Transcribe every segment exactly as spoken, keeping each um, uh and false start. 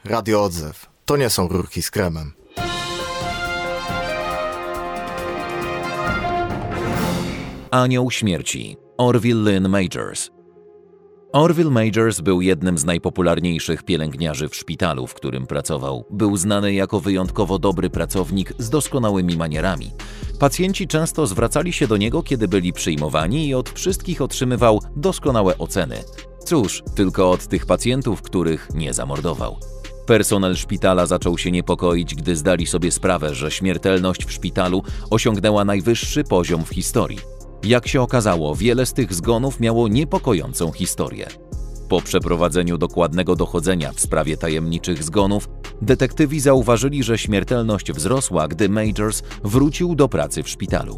Radio Odzew. To nie są rurki z kremem. Anioł śmierci. Orville Lynn Majors. Orville Majors był jednym z najpopularniejszych pielęgniarzy w szpitalu, w którym pracował. Był znany jako wyjątkowo dobry pracownik z doskonałymi manierami. Pacjenci często zwracali się do niego, kiedy byli przyjmowani i od wszystkich otrzymywał doskonałe oceny. Cóż, tylko od tych pacjentów, których nie zamordował. Personel szpitala zaczął się niepokoić, gdy zdali sobie sprawę, że śmiertelność w szpitalu osiągnęła najwyższy poziom w historii. Jak się okazało, wiele z tych zgonów miało niepokojącą historię. Po przeprowadzeniu dokładnego dochodzenia w sprawie tajemniczych zgonów, detektywi zauważyli, że śmiertelność wzrosła, gdy Majors wrócił do pracy w szpitalu.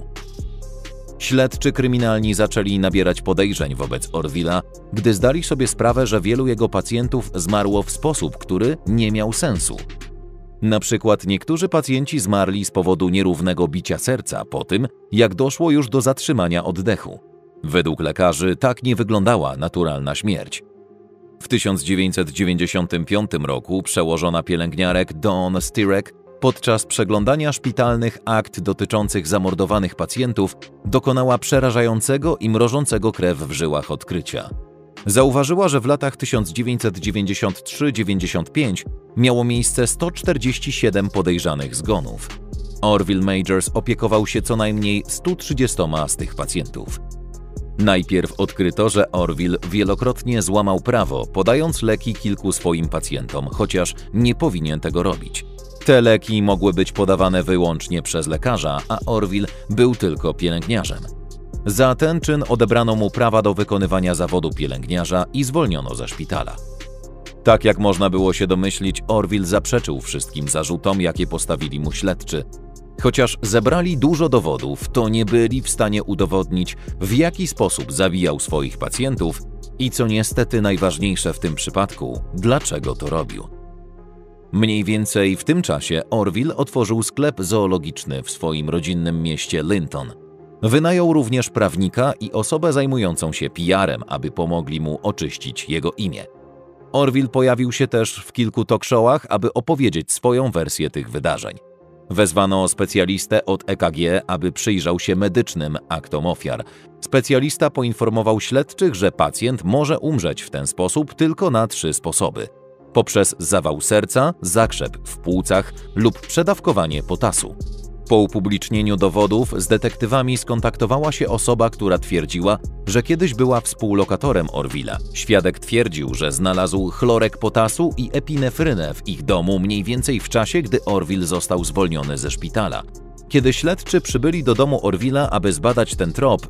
Śledczy kryminalni zaczęli nabierać podejrzeń wobec Orville'a, gdy zdali sobie sprawę, że wielu jego pacjentów zmarło w sposób, który nie miał sensu. Na przykład niektórzy pacjenci zmarli z powodu nierównego bicia serca po tym, jak doszło już do zatrzymania oddechu. Według lekarzy tak nie wyglądała naturalna śmierć. W tysiąc dziewięćset dziewięćdziesiątym piątym roku przełożona pielęgniarek Dawn Stirek podczas przeglądania szpitalnych akt dotyczących zamordowanych pacjentów dokonała przerażającego i mrożącego krew w żyłach odkrycia. Zauważyła, że w latach tysiąc dziewięćset dziewięćdziesiąt trzy do dziewięćdziesiąt pięć miało miejsce sto czterdzieści siedem podejrzanych zgonów. Orville Majors opiekował się co najmniej stu trzydziestoma z tych pacjentów. Najpierw odkryto, że Orville wielokrotnie złamał prawo, podając leki kilku swoim pacjentom, chociaż nie powinien tego robić. Te leki mogły być podawane wyłącznie przez lekarza, a Orville był tylko pielęgniarzem. Za ten czyn odebrano mu prawa do wykonywania zawodu pielęgniarza i zwolniono ze szpitala. Tak jak można było się domyślić, Orville zaprzeczył wszystkim zarzutom, jakie postawili mu śledczy. Chociaż zebrali dużo dowodów, to nie byli w stanie udowodnić, w jaki sposób zabijał swoich pacjentów i, co niestety najważniejsze w tym przypadku, dlaczego to robił. Mniej więcej w tym czasie Orville otworzył sklep zoologiczny w swoim rodzinnym mieście Linton. Wynajął również prawnika i osobę zajmującą się P R em, aby pomogli mu oczyścić jego imię. Orville pojawił się też w kilku talk-showach, aby opowiedzieć swoją wersję tych wydarzeń. Wezwano specjalistę od E K G, aby przyjrzał się medycznym aktom ofiar. Specjalista poinformował śledczych, że pacjent może umrzeć w ten sposób tylko na trzy sposoby: poprzez zawał serca, zakrzep w płucach lub przedawkowanie potasu. Po upublicznieniu dowodów z detektywami skontaktowała się osoba, która twierdziła, że kiedyś była współlokatorem Orville'a. Świadek twierdził, że znalazł chlorek potasu i epinefrynę w ich domu mniej więcej w czasie, gdy Orville został zwolniony ze szpitala. Kiedy śledczy przybyli do domu Orville'a, aby zbadać ten trop,